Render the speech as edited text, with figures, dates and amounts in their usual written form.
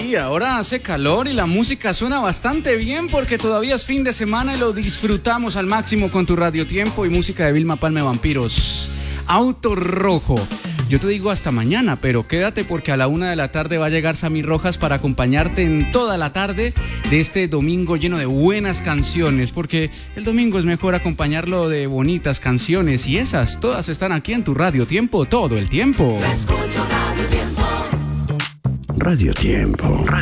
Sí, ahora hace calor y la música suena bastante bien porque todavía es fin de semana y lo disfrutamos al máximo con tu Radio Tiempo y música de Vilma Palma de Vampiros. Auto Rojo. Yo te digo hasta mañana, pero quédate porque a la 1 de la tarde va a llegar Sammy Rojas para acompañarte en toda la tarde de este domingo lleno de buenas canciones, porque el domingo es mejor acompañarlo de bonitas canciones y esas todas están aquí en tu Radio Tiempo todo el tiempo. Yo escucho Radio Tiempo. Radio Tiempo.